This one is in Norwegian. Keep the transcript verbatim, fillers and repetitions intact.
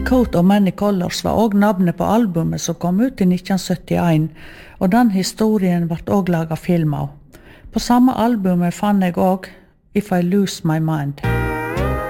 Coat of Many Colors var også navnet på albumet som kom ut i nitten syttien, og den historien ble også laget film av. På samme albumet fann jeg også If I Lose My Mind.